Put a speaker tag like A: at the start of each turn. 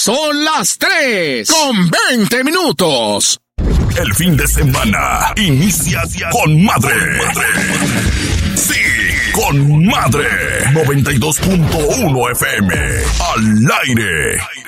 A: Son las 3:20.
B: El fin de semana inicia con madre. Sí, con madre. 92.1 FM. Al aire.